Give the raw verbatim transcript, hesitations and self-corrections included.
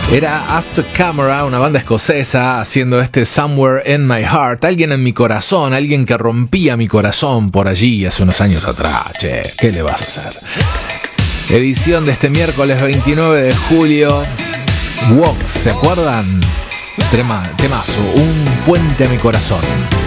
Era Astor Camera, una banda escocesa, haciendo este Somewhere in My Heart. Alguien en mi corazón, alguien que rompía mi corazón por allí hace unos años atrás. Che, ¿qué le vas a hacer? Edición de este miércoles veintinueve de julio. Wox, ¿se acuerdan? Tema, temazo, un puente a mi corazón.